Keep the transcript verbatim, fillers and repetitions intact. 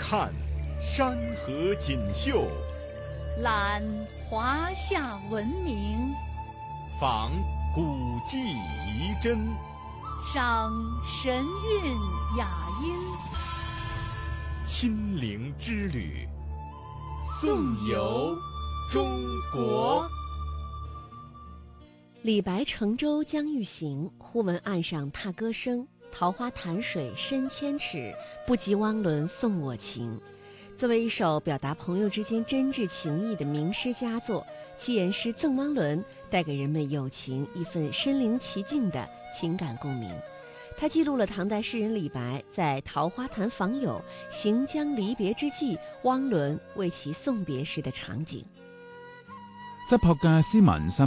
看山河锦绣， 览华夏文明， 访古迹遗珍， 赏神韵雅音。 亲临之旅，颂游中国。 李白乘舟将欲行，忽闻岸上踏歌声。桃花潭水深千尺，不及汪伦送我情。作为一首表达朋友之间真挚情谊的名诗佳作，其言诗《赠汪伦》带给人们友情一份身临其境的情感共鸣。它记录了唐代诗人李白在桃花潭访友、行将离别之际，汪伦为其送别时的场景。 質樸嘅詩文